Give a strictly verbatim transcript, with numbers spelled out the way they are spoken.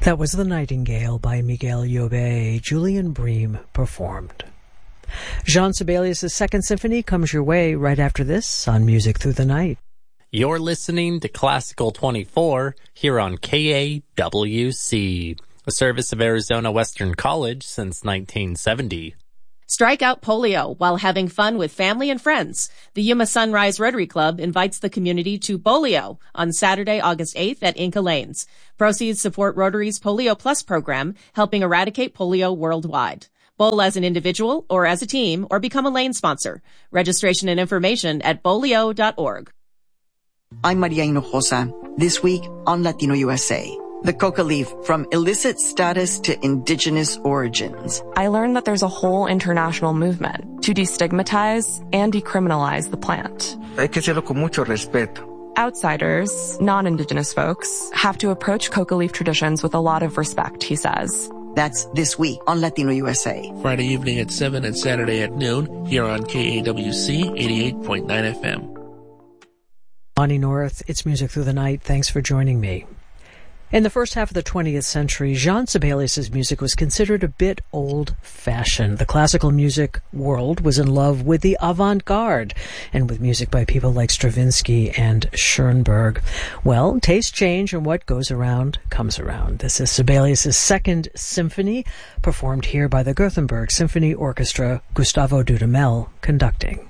That was The Nightingale by Miguel Llobet. Julian Bream performed. Jean Sibelius' Second Symphony comes your way right after this on Music Through the Night. You're listening to Classical twenty-four here on K A W C, a service of Arizona Western College since nineteen seventy. Strike out polio while having fun with family and friends. The Yuma Sunrise Rotary Club invites the community to Bolio on Saturday, August eighth at Inca Lanes. Proceeds support Rotary's Polio Plus program, helping eradicate polio worldwide. Bowl as an individual or as a team or become a lane sponsor. Registration and information at bolio dot org. I'm Maria Hinojosa. This week on Latino U S A. The coca leaf, from illicit status to indigenous origins. I learned that there's a whole international movement to destigmatize and decriminalize the plant. Hay que hacerlo con mucho respeto. Outsiders, non-indigenous folks, have to approach coca leaf traditions with a lot of respect, he says. That's this week on Latino U S A. Friday evening at seven and Saturday at noon here on K A W C eighty-eight point nine F M. Bonnie North, it's Music Through the Night. Thanks for joining me. In the first half of the twentieth century, Jean Sibelius' music was considered a bit old-fashioned. The classical music world was in love with the avant-garde and with music by people like Stravinsky and Schoenberg. Well, tastes change, and what goes around comes around. This is Sibelius' Second Symphony, performed here by the Gothenburg Symphony Orchestra, Gustavo Dudamel conducting.